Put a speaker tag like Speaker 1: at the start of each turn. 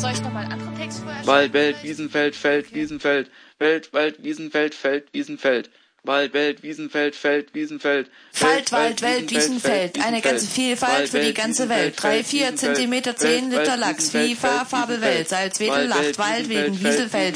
Speaker 1: Soll ich nochmal einen anderen Text vorher?
Speaker 2: Wald, Welt, Wiesenfeld, Feld, Wiesenfeld. Welt, Wald, Wiesenfeld, Feld, Wiesenfeld. Wald, Welt, Wiesenfeld, Feld, Wiesenfeld.
Speaker 3: Wald, Welt, Wiesenfeld. Eine ganze Vielfalt für die ganze Welt. 3, 4 Zentimeter, 10 Liter Lachs. Vieh, Farbe, Welt. Salzwedel, Lacht, Wald, Wieden, Wieselfeld.